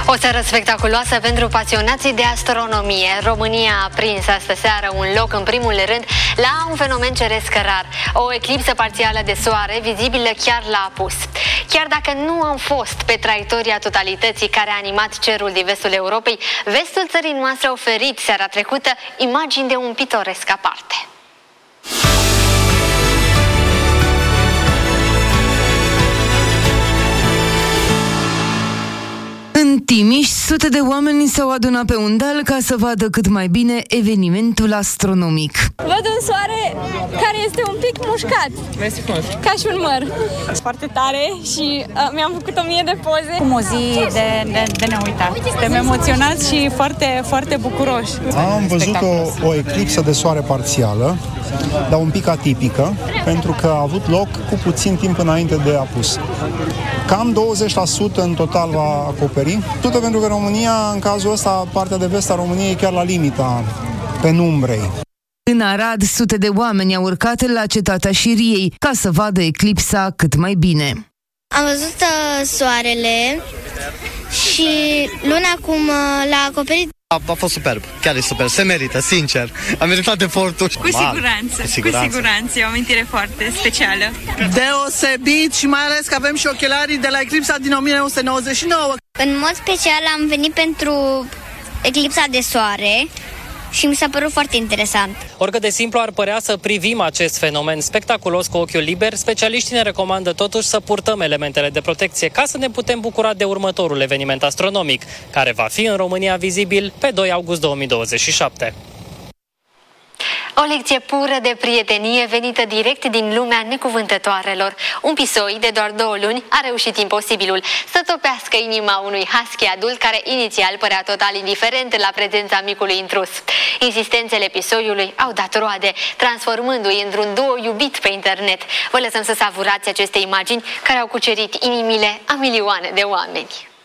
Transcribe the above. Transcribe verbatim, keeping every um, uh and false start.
O seară spectaculoasă pentru pasionații de astronomie. România a prins astă seară un loc în primul rând la un fenomen ceresc rar, o eclipsă parțială de soare vizibilă chiar la apus. Chiar dacă nu am fost pe traiectoria totalității care a animat cerul din vestul Europei, vestul țării noastre a oferit seara trecută imagini de un pitoresc aparte. În Timiș, sute de oameni s-au adunat pe un deal ca să vadă cât mai bine evenimentul astronomic. Văd un soare care este un pic mușcat, ca și un măr. Foarte tare și uh, mi-am făcut o mie de poze. Cum o zi de, de, de neuitat. Suntem emoționați și foarte, foarte bucuroși. Am văzut o, o eclipsă de soare parțială, dar un pic atipică, pentru că a avut loc cu puțin timp înainte de apus. Cam douăzeci la sută în total va acoperi. Tot pentru că România, în cazul ăsta, partea de vest a României e chiar la limita penumbrei. În Arad, sute de oameni au urcat la cetatea Șiriei ca să vadă eclipsa cât mai bine. Am văzut uh, soarele și luna cum uh, l-a acoperit. A, a fost superb, chiar e super, se merită, sincer. A meritat efortul. Cu siguranță, cu siguranță, cu siguranță, e o amintire foarte specială. Deosebit și mai ales că avem și ochelarii de la eclipsa din o mie nouă sute nouăzeci și nouă. În mod special am venit pentru eclipsa de soare și mi s-a părut foarte interesant. Oricât de simplu ar părea să privim acest fenomen spectaculos cu ochiul liber, specialiștii ne recomandă totuși să purtăm elementele de protecție ca să ne putem bucura de următorul eveniment astronomic, care va fi în România vizibil pe doi august două mii douăzeci și șapte. O lecție pură de prietenie venită direct din lumea necuvântătoarelor. Un pisoi de doar două luni a reușit imposibilul: să topească inima unui husky adult care inițial părea total indiferent la prezența micului intrus. Insistențele pisoiului au dat roade, transformându-i într-un duo iubit pe internet. Vă lăsăm să savurați aceste imagini care au cucerit inimile a milioane de oameni.